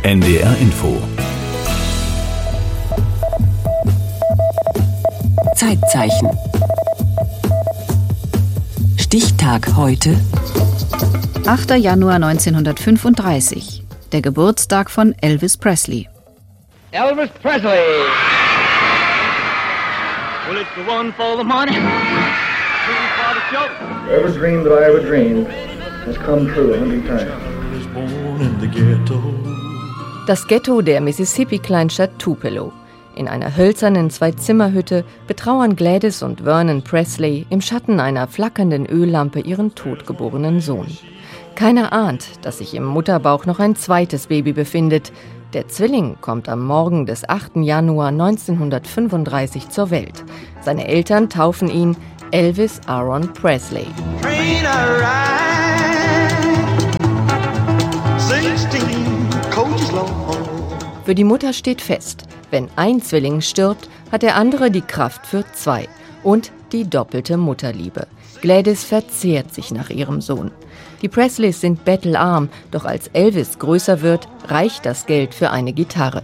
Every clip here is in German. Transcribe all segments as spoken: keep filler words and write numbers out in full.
N D R Info. Zeitzeichen. Stichtag heute. achter Januar neunzehnhundertfünfunddreißig, der Geburtstag von Elvis Presley. Elvis Presley. Well, it's the one for the money, two for the show. Every dream that I ever dreamed has come true a hundred times. Das Ghetto der Mississippi-Kleinstadt Tupelo. In einer hölzernen Zwei-Zimmer-Hütte betrauern Gladys und Vernon Presley im Schatten einer flackernden Öllampe ihren totgeborenen Sohn. Keiner ahnt, dass sich im Mutterbauch noch ein zweites Baby befindet. Der Zwilling kommt am Morgen des achten Januar neunzehnhundertfünfunddreißig zur Welt. Seine Eltern taufen ihn Elvis Aaron Presley. Für die Mutter steht fest: Wenn ein Zwilling stirbt, hat der andere die Kraft für zwei und die doppelte Mutterliebe. Gladys verzehrt sich nach ihrem Sohn. Die Presleys sind bettelarm, doch als Elvis größer wird, reicht das Geld für eine Gitarre.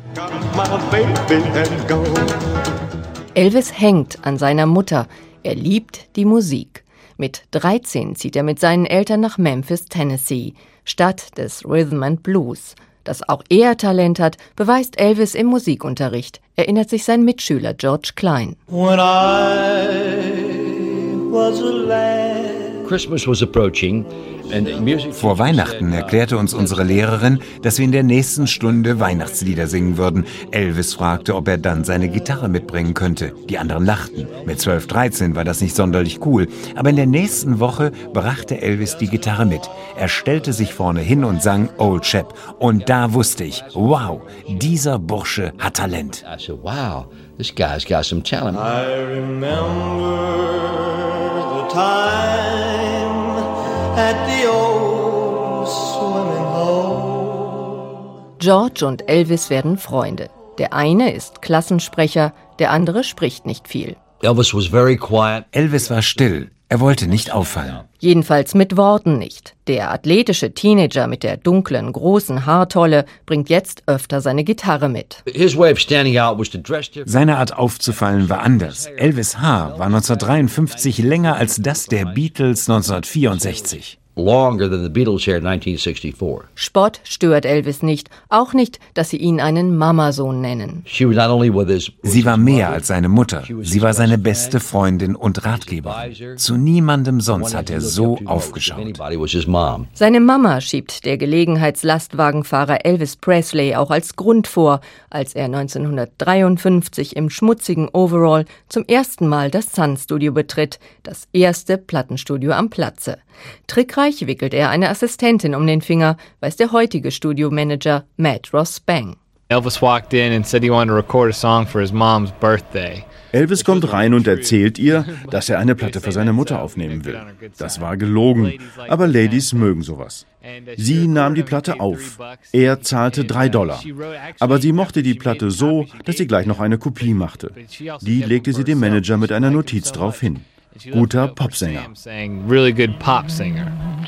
Elvis hängt an seiner Mutter. Er liebt die Musik. Mit dreizehn zieht er mit seinen Eltern nach Memphis, Tennessee, Stadt des Rhythm and Blues. Dass auch er Talent hat, beweist Elvis im Musikunterricht, erinnert sich sein Mitschüler George Klein. When I was a lad. Christmas was approaching. Vor Weihnachten erklärte uns unsere Lehrerin, dass wir in der nächsten Stunde Weihnachtslieder singen würden. Elvis fragte, ob er dann seine Gitarre mitbringen könnte. Die anderen lachten. Mit zwölf, dreizehn war das nicht sonderlich cool. Aber in der nächsten Woche brachte Elvis die Gitarre mit. Er stellte sich vorne hin und sang Old Chap. Und da wusste ich, wow, dieser Bursche hat Talent. I said, wow, this guy's got some talent. I remember the time at the old swimming hole. George und Elvis werden Freunde. Der eine ist Klassensprecher, der andere spricht nicht viel. Elvis was very quiet. Elvis war still. Er wollte nicht auffallen. Jedenfalls mit Worten nicht. Der athletische Teenager mit der dunklen, großen Haartolle bringt jetzt öfter seine Gitarre mit. Seine Art aufzufallen war anders. Elvis' Haar war neunzehnhundertdreiundfünfzig länger als das der Beatles neunzehnhundertvierundsechzig. Longer than the Beatles hair in nineteen sixty-four. Spott stört Elvis nicht, auch nicht, dass sie ihn einen Mamasohn nennen. Sie war mehr als seine Mutter. Sie war seine beste Freundin und Ratgeberin. Zu niemandem sonst hat er so aufgeschaut. Seine Mama schiebt der Gelegenheitslastwagenfahrer Elvis Presley auch als Grund vor, als er neunzehnhundertdreiundfünfzig im schmutzigen Overall zum ersten Mal das Sun-Studio betritt, das erste Plattenstudio am Platze. Trickreich wickelt er eine Assistentin um den Finger, weiß der heutige Studiomanager Matt Ross Spang. Elvis walked in and said he wanted to record a song for his mom's birthday. Elvis kommt rein und erzählt ihr, dass er eine Platte für seine Mutter aufnehmen will. Das war gelogen, aber Ladies mögen sowas. Sie nahm die Platte auf. Er zahlte drei Dollar. Aber sie mochte die Platte so, dass sie gleich noch eine Kopie machte. Die legte sie dem Manager mit einer Notiz drauf hin. Guter Popsänger.